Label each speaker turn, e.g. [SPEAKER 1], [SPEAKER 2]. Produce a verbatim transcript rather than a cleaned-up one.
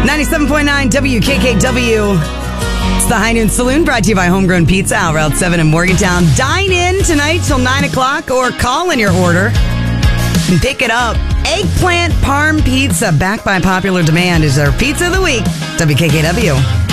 [SPEAKER 1] ninety-seven point nine W K K W. It's the High Noon Saloon, brought to you by Homegrown Pizza, out Route seven in Morgantown. Dine in tonight till nine o'clock or call in your order and pick it up. Eggplant Parm Pizza, backed by popular demand, is our pizza of the week. W K K W.